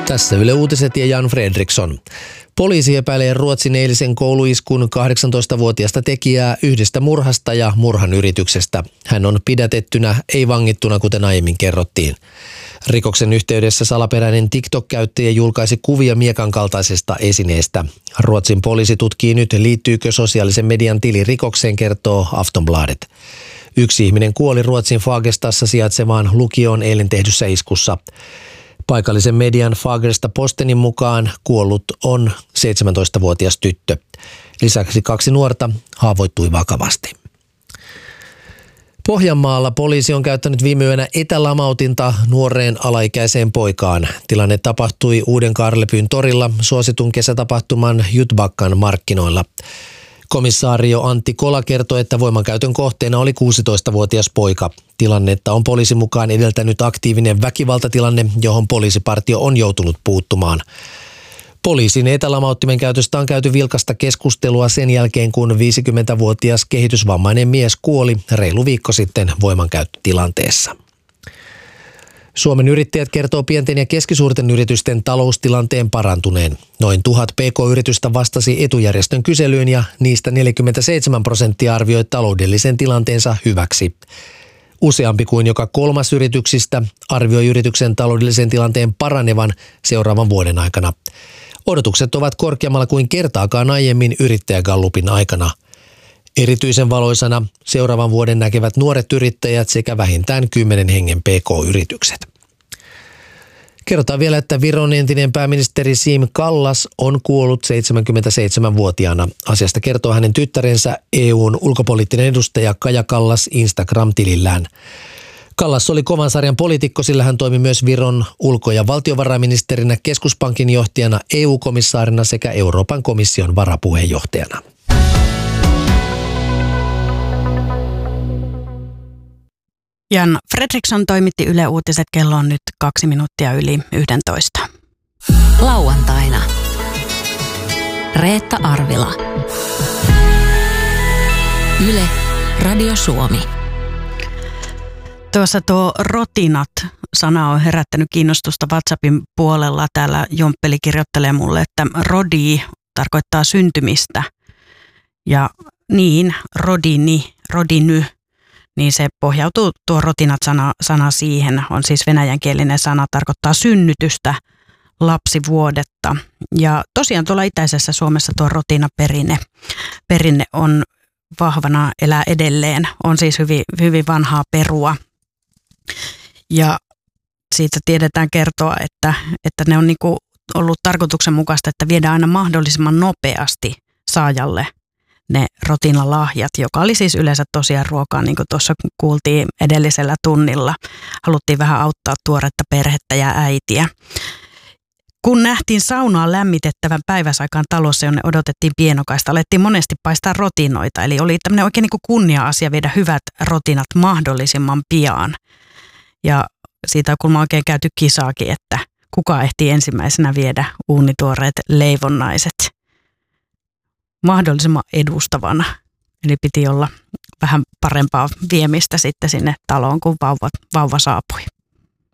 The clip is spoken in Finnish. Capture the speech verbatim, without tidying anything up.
Tässä Yle Uutiset ja Jan Fredriksson. Poliisi epäilee Ruotsin eilisen kouluiskun kahdeksantoistavuotiaasta tekijää yhdestä murhasta ja murhan yrityksestä. Hän on pidätettynä, ei vangittuna, kuten aiemmin kerrottiin. Rikoksen yhteydessä salaperäinen TikTok-käyttäjä julkaisi kuvia miekan kaltaisesta esineestä. Ruotsin poliisi tutkii nyt, liittyykö sosiaalisen median tili rikokseen, kertoo Aftonbladet. Yksi ihminen kuoli Ruotsin Fagerstassa sijaitsevaan lukioon eilen tehdyssä iskussa. Paikallisen median Fagersta Postenin mukaan kuollut on seitsemäntoistavuotias tyttö. Lisäksi kaksi nuorta haavoittui vakavasti. Pohjanmaalla poliisi on käyttänyt viime yönä etälamautinta nuoreen alaikäiseen poikaan. Tilanne tapahtui Uuden Kaarlepyyn torilla suositun kesätapahtuman Jutbakkan markkinoilla. Komissaario Antti Kola kertoi, että voimankäytön kohteena oli kuusitoistavuotias poika. Tilannetta on poliisin mukaan edeltänyt aktiivinen väkivaltatilanne, johon poliisipartio on joutunut puuttumaan. Poliisin etälamauttimen käytöstä on käyty vilkasta keskustelua sen jälkeen, kun viisikymmentävuotias kehitysvammainen mies kuoli reilu viikko sitten voimankäyttötilanteessa. Suomen Yrittäjät kertoo pienten ja keskisuurten yritysten taloustilanteen parantuneen. Noin tuhat pk-yritystä vastasi etujärjestön kyselyyn ja niistä neljäkymmentäseitsemän prosenttia arvioi taloudellisen tilanteensa hyväksi. Useampi kuin joka kolmas yrityksistä arvioi yrityksen taloudellisen tilanteen paranevan seuraavan vuoden aikana. Odotukset ovat korkeammalla kuin kertaakaan aiemmin yrittäjägallupin aikana. Erityisen valoisana seuraavan vuoden näkevät nuoret yrittäjät sekä vähintään kymmenen hengen pk-yritykset. Kerrotaan vielä, että Viron entinen pääministeri Siim Kallas on kuollut seitsemänkymmentäseitsemänvuotiaana. Asiasta kertoo hänen tyttärensä E U:n ulkopoliittinen edustaja Kaja Kallas Instagram-tilillään. Kallas oli kovan sarjan poliitikko, sillä hän toimi myös Viron ulko- ja valtiovarainministerinä, keskuspankin johtajana, E U-komissaarina sekä Euroopan komission varapuheenjohtajana. Jan Fredriksson toimitti Yle Uutiset, kello on nyt kaksi minuuttia yli yhdentoista. Lauantaina. Reetta Arvila. Yle Radio Suomi. Tuossa tuo rotinat-sana on herättänyt kiinnostusta WhatsAppin puolella. Täällä Jomppeli kirjoittelee mulle, että rodi tarkoittaa syntymistä. Ja niin, rodini, rodiny. Niin se pohjautuu tuo rotinat-sana sana siihen, on siis venäjänkielinen sana, tarkoittaa synnytystä, lapsivuodetta. Ja tosiaan tuolla itäisessä Suomessa tuo rotinaperinne perinne on vahvana, elää edelleen, on siis hyvin, hyvin vanhaa perua. Ja siitä tiedetään kertoa, että, että ne on niinku ollut tarkoituksenmukaista, että viedään aina mahdollisimman nopeasti saajalle ne rotinalahjat, joka oli siis yleensä tosiaan ruokaa, niin kuin tuossa kuultiin edellisellä tunnilla. Haluttiin vähän auttaa tuoretta perhettä ja äitiä. Kun nähtiin saunaa lämmitettävän päiväsaikaan talossa, jonne odotettiin pienokaista, alettiin monesti paistaa rotinoita. Eli oli tämmöinen oikein niin kuin kunnia-asia viedä hyvät rotinat mahdollisimman pian. Ja siitä kun mä oikein käyty kisaakin, että kuka ehtii ensimmäisenä viedä uunituoreet leivonnaiset mahdollisimman edustavana. Eli piti olla vähän parempaa viemistä sitten sinne taloon, kun vauva, vauva saapui.